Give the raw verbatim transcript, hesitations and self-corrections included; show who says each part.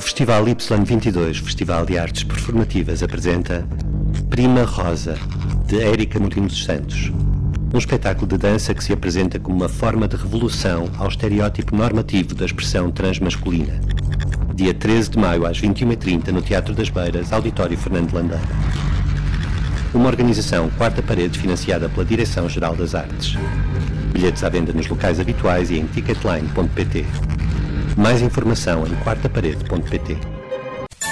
Speaker 1: Festival Y vinte e dois, Festival de Artes Performativas, apresenta Prima Rosa, de Érica Mourinho dos Santos. Um espetáculo de dança que se apresenta como uma forma de revolução ao estereótipo normativo da expressão transmasculina. Dia treze de maio, às vinte e uma e trinta, no Teatro das Beiras, Auditório Fernando Landeira. Uma organização Quarta Parede financiada pela Direção-Geral das Artes. Bilhetes à venda nos locais habituais e em ticketline ponto pt. Mais informação em quarta parede ponto pt.